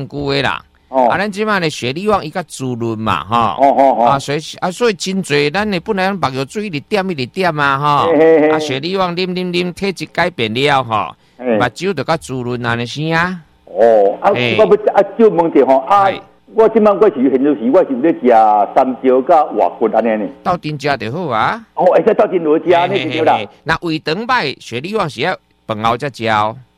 身躯的啦。 哦， 咱即摆咧雪莉网伊较滋润嘛，所以真侪咱咧本来目药水一直点啊，雪莉网啉，体质改变了吼，目睭就较滋润安尼先啊。 我就问者吼我即摆我是现在时我是咧食山椒甲活骨安尼呢。 斗阵食就好啊。 会使斗阵落食呢就对啦。 那胃肠歹，雪莉网是要饭后才食。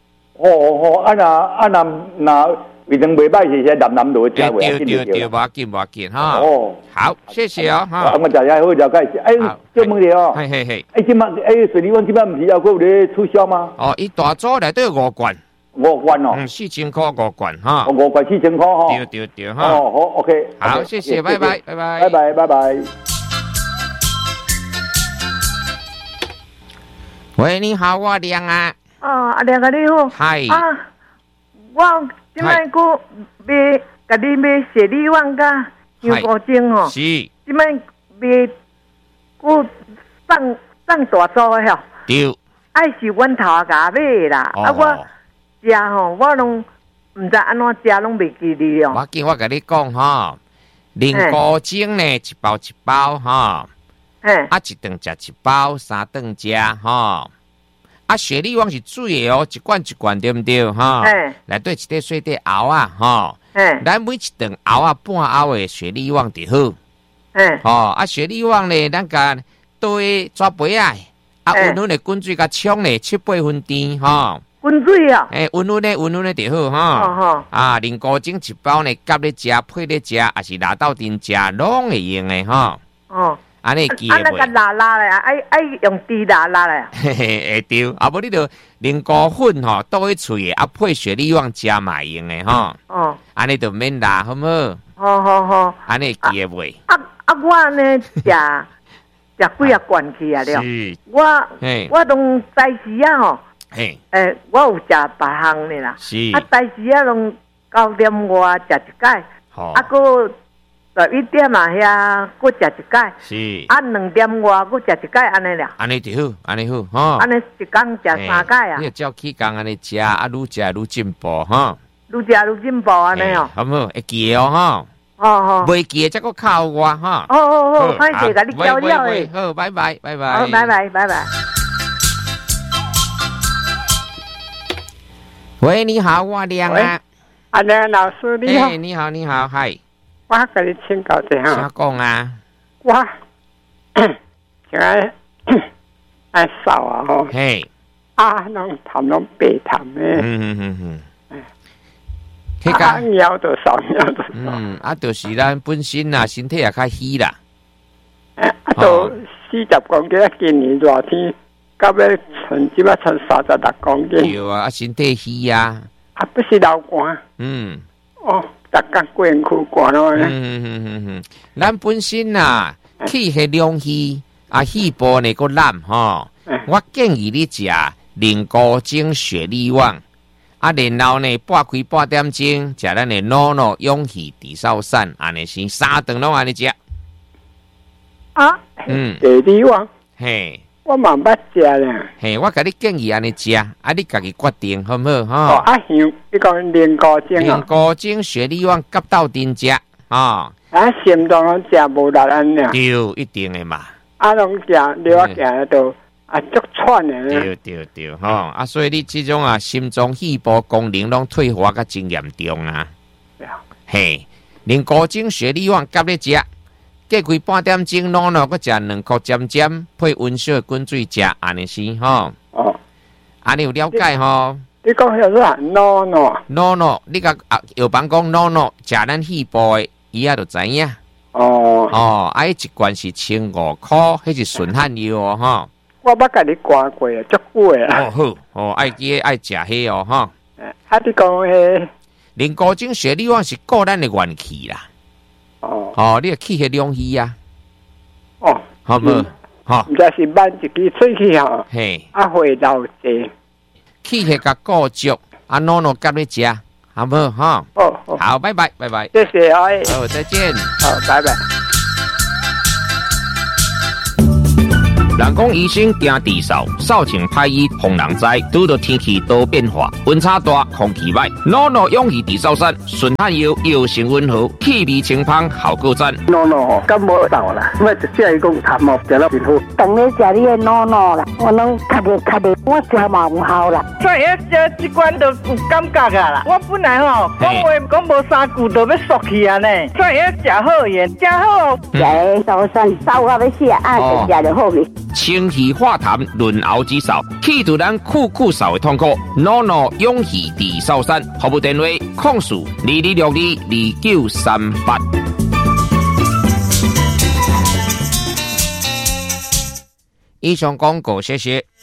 那胃肠袂歹是南落食对，无要紧哈。好，谢谢哦哈。 我大家好了解。就问者哦。 嘿。 即摆雪莉网即摆毋是还有咧促销吗？ 伊大组内底有5罐。 5罐哦 ，4000块5罐哈 ，5罐4000块哈， 对哈， 好 ，OK， 好，谢谢，拜拜。喂，你好，我亮啊。 阿亮啊，你好。 嗨。 我今摆个买，甲你买雪莉网甲香菇精哦。 是。 今摆买个送大组的吼。 对。 爱是阮头家买的啦，我。食吼，我拢毋知安怎食，拢袂记哩哦。 我甲你讲吼，灵菇精呢一包一包吼，一顿食一包，3顿食吼。雪莉网是水的哦，一罐一罐对毋对吼？内底一块细块熬啊吼。咱每一顿熬啊半熬的雪莉网就好。雪莉网呢，咱甲倒去纸杯啊，温温的滚水甲冲咧7-8分甜吼。 温水啊！ 温温的就好哈。灵菇精一包呢，夹咧食，配咧食，还是拿到阵食，拢会用的哈。安尼记袂？ 那个拉咧，爱用滴拉咧。 会对，无你着灵菇粉吼，倒去喙的，配雪莉网食嘛用的哈。安尼就免拉，好无？ 好。 安尼记袂？ 我呢食几啊罐去啊了。我拢在时啊吼。我有食别项的啦，但是拢9点外食一摆，个11点遐搁食一摆，2点外搁食一摆安尼啦。 安尼就好，安尼好哈。 安尼一工食3摆啊。 你照起工安尼食，愈食愈进步哈。 愈食愈进步安尼哦。 好无？会记哦哈。袂记的则搁靠我哈。 好，歹势甲你交了诶。 好，拜拜。 好，拜拜。 喂，你好，我亮啊。 阿亮老师你好。 你好，嗨。 我甲你请教一下。 啥讲啊？ 我就爱扫啊吼。 嘿。 拢痰拢白痰诶。尿就扫。 就是咱本身啊，身体也较虚啦。 都40公斤，今年热天。到尾即摆剩36公斤。 对啊，身体虚啊。 不是流汗。逐工过身躯汗咯。 咱本身啊，气血两虚，气部呢个烂吼。我建议你食灵菇精雪莉网，然后呢半开半点钟，食咱的诺勇气地少散，安尼先3顿拢安尼食。 雪莉网。 嘿。 我嘛捌食咧。 嘿，我甲你建议安尼食，你家己决定好唔好？ 你讲灵菇精灵菇精雪莉网夹到阵食心脏拢食无力安尼。 对，一定的嘛。 拢食了行都足喘的。 对所以你这种心脏肺部功能拢退化甲真严重啊。嘿，灵菇精雪莉网夹咧食。过开半点钟，搁食2颗尖尖，配温烧的滚水食，安尼先吼。安尼有了解吼？ 你讲迄个啥？no， 你甲药房讲 no， 食咱肺部的，伊就知影。一罐是1500块，迄是顺汗药哦吼。 我捌甲你挂过啊，足久的啊。 好，爱食迄哦吼。 你讲迄灵菇精雪莉网是顾咱的元气啦。你个气血两虚啊！好无？ 毋知是慢一支喙去吼，会流济， 气血甲顾足，诺夹咧食，好无？好，拜拜。 谢谢好， 再见。 好，拜拜。 人讲医生惊治扫，扫清歹医防人灾。拄到天气多变化，温差大，空气歹。NONO 勇气治扫山，纯汉药药性温和，气味清芳，效果赞。 NONO 感冒扫啦，我就只系讲感冒食了真好。 当你食你的 NONO 啦，我拢咳咳，我食嘛有效啦。 再食这罐就有感觉啊啦。我本来吼讲话讲无3句就要缩去啊呢。再食好盐，食好。 食扫山扫我要死啊，就食就好去。 清气化痰，润喉止扫，去除咱酷扫的痛苦。NONO 勇气治扫山，服务电话：0422622938。以上广告，谢谢。